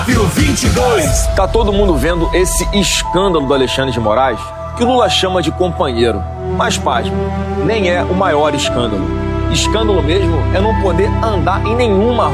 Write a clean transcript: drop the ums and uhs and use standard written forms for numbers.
22. Tá todo mundo vendo esse escândalo do Alexandre de Moraes, que o Lula chama de companheiro. Mas, pasme, nem é o maior escândalo. Escândalo mesmo é não poder andar em nenhuma